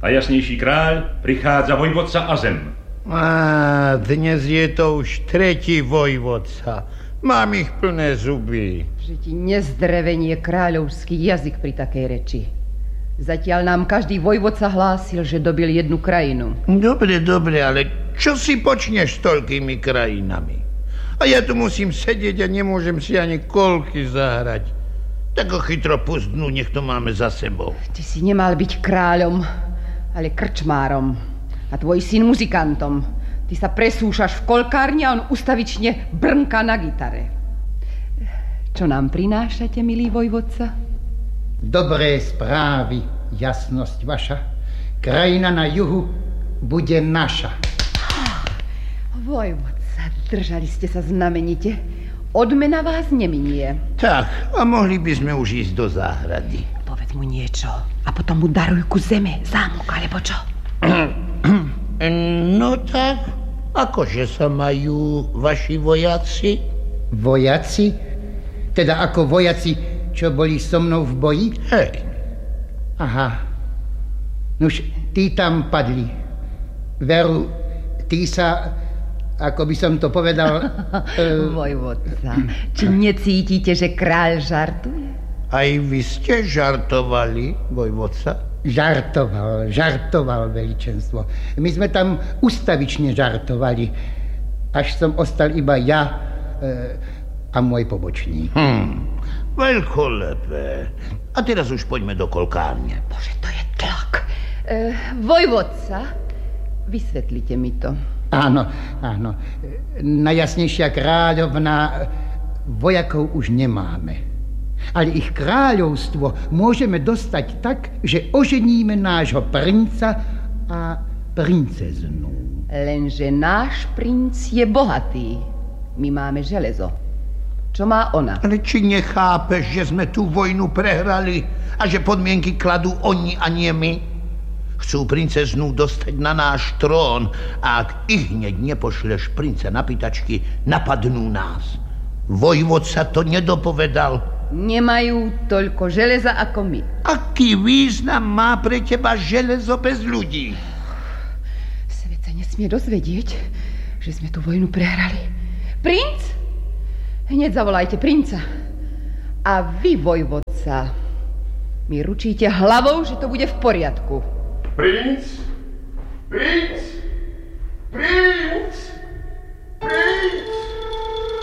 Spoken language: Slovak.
a jasnejší kráľ prichádza vojvodca Azem. Dnes je to už tretí vojvodca. Mám ich plné zuby. Že ti nezdrevenie kráľovský jazyk pri takej reči. Zatiaľ nám každý vojvodca hlásil, že dobil jednu krajinu. Dobre, ale čo si počneš s toľkými krajinami? A ja tu musím sedieť a nemôžem si ani kolky zahrať. Tak ho chytro pustnú, nech to máme za sebou. Ty si nemal byť kráľom, ale krčmárom. A tvoj syn muzikantom. Ty sa presúšaš v kolkárni a on ustavične brnká na gitare. Čo nám prinášate, milý vojvodca? Dobré správy, jasnosť vaša. Krajina na juhu bude naša. Vojvodca, držali ste sa znamenite. Odmena vás neminie. Tak, a mohli by sme už ísť do záhrady. Povedz mu niečo a potom mu daruj ku zeme, zámok alebo čo? No tak, akože sa majú vaši vojaci? Vojaci? Teda ako vojaci, čo boli so mnou v boji? Hej. Aha. Nuž, tí tam padli. Veru, tí sa, ako by som to povedal... Vojvodca, či necítite, že kráľ žartuje? Aj vy ste žartovali, vojvodca? Žartoval, veličenstvo. My sme tam ustavične žartovali, až som ostal iba ja a môj pobočník. Veľkolepé. A teraz už poďme do kolkárne. Bože, to je tlak. Vojvodca, vysvetlite mi to. Áno. Najjasnejšia kráľovna, vojakov už nemáme. Ale ich kráľovstvo môžeme dostať tak, že oženíme nášho princa a princeznu. Lenže náš princ je bohatý. My máme železo. Čo má ona? Ale či nechápeš, že sme tú vojnu prehrali a že podmienky kladú oni a nie my? Chcú princeznu dostať na náš trón a ak ich hneď nepošleš princa na pýtačky, napadnú nás. Vojvodca to nedopovedal. Nemajú toľko železa ako my. Aký význam má pre teba železo bez ľudí? Svet sa nesmie dozvedieť, že sme tú vojnu prehrali. Princ? Hneď zavolajte princa. A vy, vojvodca, mi ručíte hlavou, že to bude v poriadku. Princ? Princ? Princ?